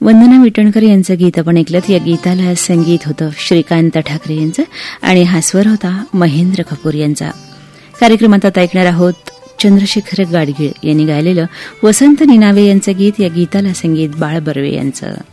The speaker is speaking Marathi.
वंदना विटणकर यांचं गीत आपण ऐकलं. या गीताला संगीत होतं श्रीकांत ठाकरे यांचं आणि हा स्वर होता महेंद्र कपूर यांचा. कार्यक्रमात आता ऐकणार आहोत चंद्रशेखर गाडगीळ यांनी गायलेलं वसंत निनावे यांचं गीत. या गीताला संगीत बाळ बर्वे यांचं.